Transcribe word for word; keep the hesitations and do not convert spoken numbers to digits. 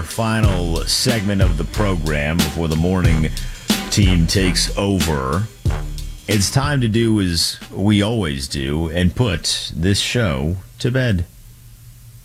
Final segment of the program before the morning team takes over. It's time to do as we always do and put this show to bed.